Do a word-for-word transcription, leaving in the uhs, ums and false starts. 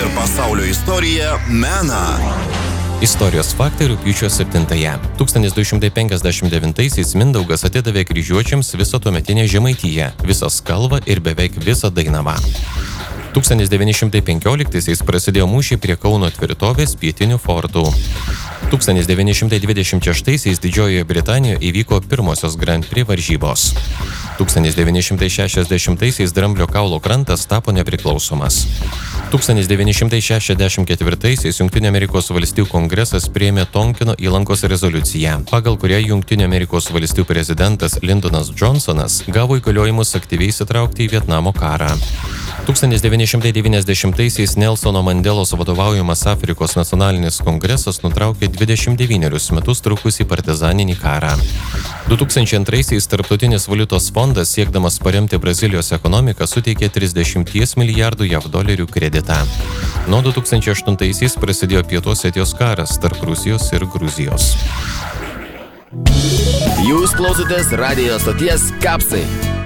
ir pasaulio istoriją, meną. Istorijos faktai rugpjūčio septintąją. tūkstantis du šimtai penkiasdešimt devintaisiais Mindaugas atidavė kryžiuočiams visą tuometinę Žemaitiją, visą Skalvą ir beveik visą Dainavą. tūkstantis devyni šimtai penkioliktaisiais prasidėjo mūšiai prie Kauno tvirtovės pietinių fortų. tūkstantis devyni šimtai dvidešimt šeštaisiais Didžiojoje Britanijoje įvyko pirmosios Grand Prix varžybos. tūkstantis devyni šimtai šešiasdešimtaisiais Dramblio kaulo krantas tapo nepriklausomas. tūkstantis devyni šimtai šešiasdešimt ketvirtaisiais Jungtinių Amerikos valstijų kongresas priėmė Tonkino įlankos rezoliuciją, pagal kurią Jungtinių Amerikos valstijų prezidentas Lindonas Johnsonas gavo įgaliojimus aktyviai įsitraukti į Vietnamo karą. tūkstantis devyni šimtai devyniasdešimtaisiais Nelsono Mandelos vadovaujamas Afrikos nacionalinis kongresas nutraukė dvidešimt devynerius metus trukusį partizaninį karą. du tūkstančiai antraisiais Tarptautinis valiutos fondas, siekdamas paremti Brazilijos ekonomiką, suteikė trisdešimt milijardų jav dolerių kreditą. Nuo du tūkstančiai aštuntaisiais prasidėjo Pietų Osetijos karas tarp Rusijos ir Gruzijos. Jūs klausotės radijo stoties Kapsai.